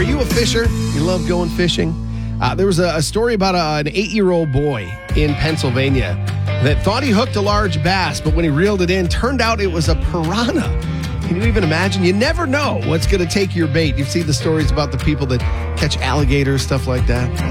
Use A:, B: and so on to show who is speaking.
A: Are you a fisher? You love going fishing? There was a story about an 8-year-old boy in Pennsylvania that thought he hooked a large bass, but when he reeled it in, turned out it was a piranha. Can you even imagine? You never know what's going to take your bait. You've seen the stories about the people that catch alligators, stuff like that.